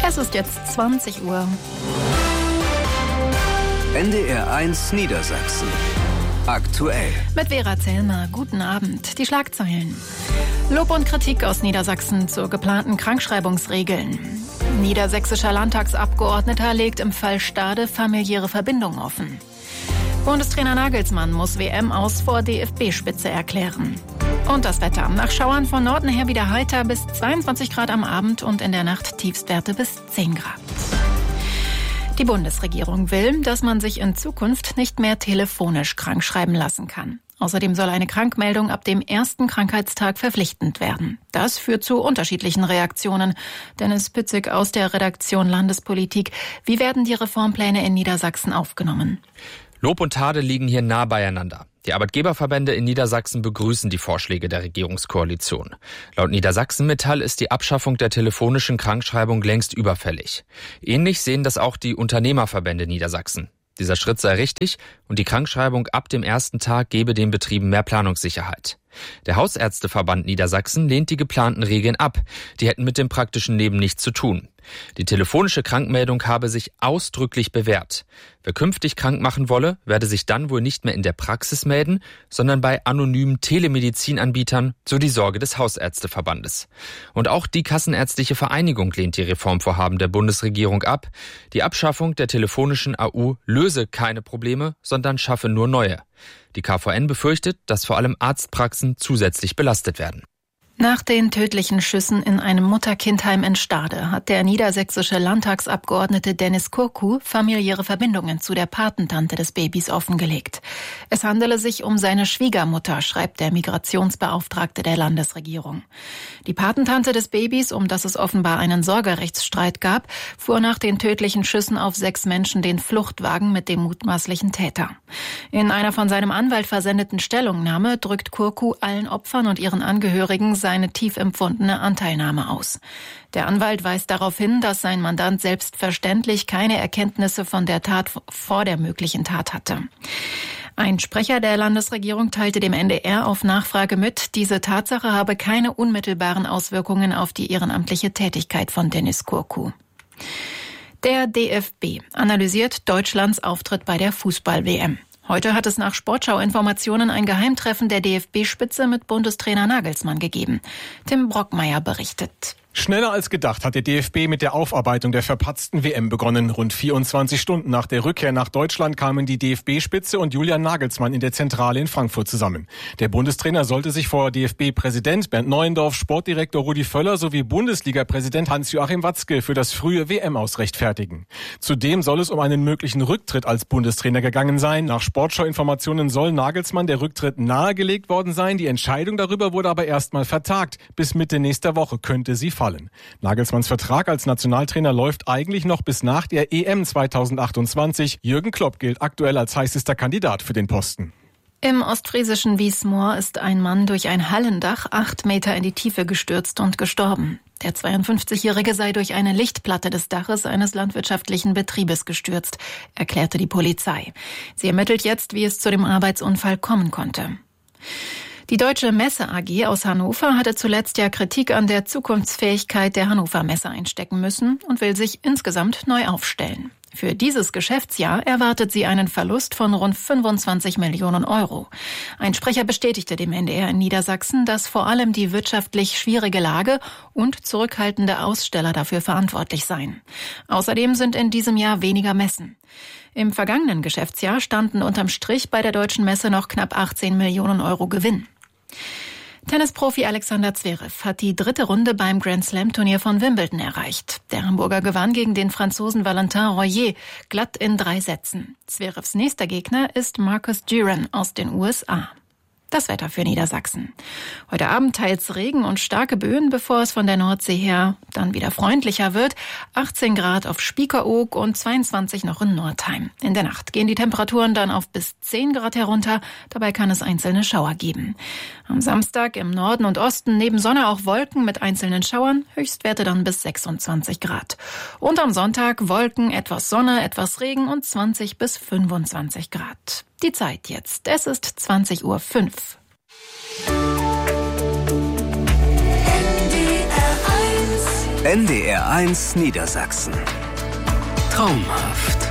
Es ist jetzt 20 Uhr. NDR 1 Niedersachsen. Aktuell. Mit Vera Zellmer. Guten Abend. Die Schlagzeilen. Lob und Kritik aus Niedersachsen zu geplanten Krankschreibungsregeln. Niedersächsischer Landtagsabgeordneter legt im Fall Stade familiäre Verbindungen offen. Bundestrainer Nagelsmann muss WM aus vor DFB-Spitze erklären. Und das Wetter. Nach Schauern von Norden her wieder heiter bis 22 Grad am Abend und in der Nacht Tiefstwerte bis 10 Grad. Die Bundesregierung will, dass man sich in Zukunft nicht mehr telefonisch krankschreiben lassen kann. Außerdem soll eine Krankmeldung ab dem ersten Krankheitstag verpflichtend werden. Das führt zu unterschiedlichen Reaktionen. Dennis Pützig aus der Redaktion Landespolitik. Wie werden die Reformpläne in Niedersachsen aufgenommen? Lob und Tadel liegen hier nah beieinander. Die Arbeitgeberverbände in Niedersachsen begrüßen die Vorschläge der Regierungskoalition. Laut Niedersachsen Metall ist die Abschaffung der telefonischen Krankschreibung längst überfällig. Ähnlich sehen das auch die Unternehmerverbände Niedersachsen. Dieser Schritt sei richtig und die Krankschreibung ab dem ersten Tag gebe den Betrieben mehr Planungssicherheit. Der Hausärzteverband Niedersachsen lehnt die geplanten Regeln ab. Die hätten mit dem praktischen Leben nichts zu tun. Die telefonische Krankmeldung habe sich ausdrücklich bewährt. Wer künftig krank machen wolle, werde sich dann wohl nicht mehr in der Praxis melden, sondern bei anonymen Telemedizinanbietern, so die Sorge des Hausärzteverbandes. Und auch die Kassenärztliche Vereinigung lehnt die Reformvorhaben der Bundesregierung ab. Die Abschaffung der telefonischen AU löse keine Probleme, sondern schaffe nur neue. Die KVN befürchtet, dass vor allem Arztpraxen zusätzlich belastet werden. Nach den tödlichen Schüssen in einem Mutter-Kind-Heim in Stade hat der niedersächsische Landtagsabgeordnete Dennis Kurku familiäre Verbindungen zu der Patentante des Babys offengelegt. Es handele sich um seine Schwiegermutter, schreibt der Migrationsbeauftragte der Landesregierung. Die Patentante des Babys, um das es offenbar einen Sorgerechtsstreit gab, fuhr nach den tödlichen Schüssen auf 6 Menschen den Fluchtwagen mit dem mutmaßlichen Täter. In einer von seinem Anwalt versendeten Stellungnahme drückt Kurku allen Opfern und ihren Angehörigen seine tief empfundene Anteilnahme aus. Der Anwalt weist darauf hin, dass sein Mandant selbstverständlich keine Erkenntnisse von der Tat vor der möglichen Tat hatte. Ein Sprecher der Landesregierung teilte dem NDR auf Nachfrage mit, diese Tatsache habe keine unmittelbaren Auswirkungen auf die ehrenamtliche Tätigkeit von Dennis Kurku. Der DFB analysiert Deutschlands Auftritt bei der Fußball-WM. Heute hat es nach Sportschau-Informationen ein Geheimtreffen der DFB-Spitze mit Bundestrainer Nagelsmann gegeben. Tim Brockmeier berichtet. Schneller als gedacht hat der DFB mit der Aufarbeitung der verpatzten WM begonnen. Rund 24 Stunden nach der Rückkehr nach Deutschland kamen die DFB-Spitze und Julian Nagelsmann in der Zentrale in Frankfurt zusammen. Der Bundestrainer sollte sich vor DFB-Präsident Bernd Neuendorf, Sportdirektor Rudi Völler sowie Bundesliga-Präsident Hans-Joachim Watzke für das frühe WM-Aus rechtfertigen. Zudem soll es um einen möglichen Rücktritt als Bundestrainer gegangen sein. Nach Sportschau-Informationen soll Nagelsmann der Rücktritt nahegelegt worden sein. Die Entscheidung darüber wurde aber erstmal vertagt. Bis Mitte nächster Woche könnte sie fallen. Nagelsmanns Vertrag als Nationaltrainer läuft eigentlich noch bis nach der EM 2028. Jürgen Klopp gilt aktuell als heißester Kandidat für den Posten. Im ostfriesischen Wiesmoor ist ein Mann durch ein Hallendach 8 Meter in die Tiefe gestürzt und gestorben. Der 52-Jährige sei durch eine Lichtplatte des Daches eines landwirtschaftlichen Betriebes gestürzt, erklärte die Polizei. Sie ermittelt jetzt, wie es zu dem Arbeitsunfall kommen konnte. Die Deutsche Messe AG aus Hannover hatte zuletzt ja Kritik an der Zukunftsfähigkeit der Hannover Messe einstecken müssen und will sich insgesamt neu aufstellen. Für dieses Geschäftsjahr erwartet sie einen Verlust von rund 25 Millionen Euro. Ein Sprecher bestätigte dem NDR in Niedersachsen, dass vor allem die wirtschaftlich schwierige Lage und zurückhaltende Aussteller dafür verantwortlich seien. Außerdem sind in diesem Jahr weniger Messen. Im vergangenen Geschäftsjahr standen unterm Strich bei der Deutschen Messe noch knapp 18 Millionen Euro Gewinn. Tennisprofi Alexander Zverev hat die 3. Runde beim Grand-Slam-Turnier von Wimbledon erreicht. Der Hamburger gewann gegen den Franzosen Valentin Royer glatt in 3 Sätzen. Zverevs nächster Gegner ist Marcus Giron aus den USA. Das Wetter für Niedersachsen. Heute Abend teils Regen und starke Böen, bevor es von der Nordsee her dann wieder freundlicher wird. 18 Grad auf Spiekeroog und 22 noch in Nordheim. In der Nacht gehen die Temperaturen dann auf bis 10 Grad herunter. Dabei kann es einzelne Schauer geben. Am Samstag im Norden und Osten neben Sonne auch Wolken mit einzelnen Schauern. Höchstwerte dann bis 26 Grad. Und am Sonntag Wolken, etwas Sonne, etwas Regen und 20 bis 25 Grad. Die Zeit jetzt. Es ist 20:05 Uhr. NDR 1 NDR1 Niedersachsen. Traumhaft.